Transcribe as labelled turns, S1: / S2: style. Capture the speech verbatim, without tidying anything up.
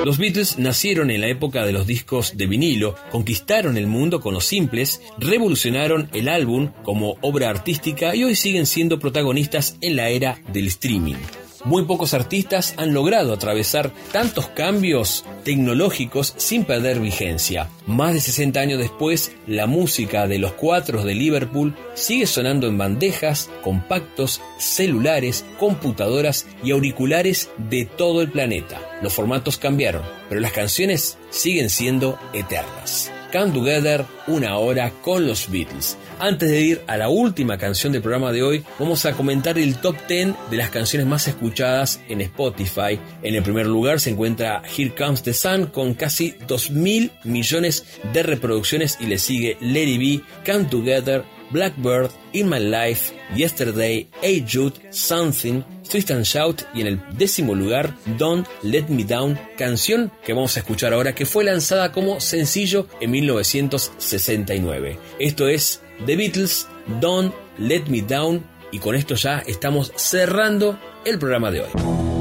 S1: Los Beatles nacieron en la época de los discos de vinilo, conquistaron el mundo con los simples, revolucionaron el álbum como obra artística y hoy siguen siendo protagonistas en la era del streaming. Muy pocos artistas han logrado atravesar tantos cambios tecnológicos sin perder vigencia. Más de sesenta años después, la música de los Cuatros de Liverpool sigue sonando en bandejas, compactos, celulares, computadoras y auriculares de todo el planeta. Los formatos cambiaron, pero las canciones siguen siendo eternas. Come Together, una hora con los Beatles. Antes de ir a la última canción del programa de hoy, vamos a comentar el top diez de las canciones más escuchadas en Spotify. En el primer lugar se encuentra Here Comes the Sun con casi dos mil millones de reproducciones y le sigue Let It Be, Come Together, Blackbird, In My Life, Yesterday, Hey Jude, Something, Twist and Shout y en el décimo lugar Don't Let Me Down, canción que vamos a escuchar ahora que fue lanzada como sencillo en mil novecientos sesenta y nueve. Esto es The Beatles, Don't Let Me Down y con esto ya estamos cerrando el programa de hoy.